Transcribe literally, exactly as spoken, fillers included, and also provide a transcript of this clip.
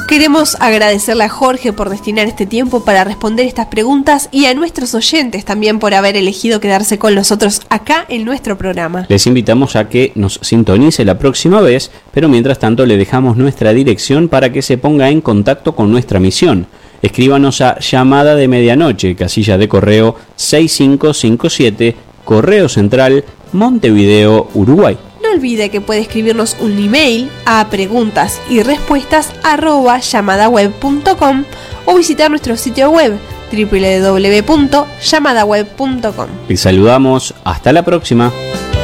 Queremos agradecerle a Jorge por destinar este tiempo para responder estas preguntas y a nuestros oyentes también por haber elegido quedarse con nosotros acá en nuestro programa. Les invitamos a que nos sintonice la próxima vez, pero mientras tanto le dejamos nuestra dirección para que se ponga en contacto con nuestra misión. Escríbanos a Llamada de Medianoche, casilla de correo seis cinco cinco siete, Correo Central, Montevideo, Uruguay. No olvide que puede escribirnos un email a preguntas y respuestas arroba llamadaweb punto com o visitar nuestro sitio web doble u doble u doble u punto llamadaweb punto com. Les saludamos, hasta la próxima.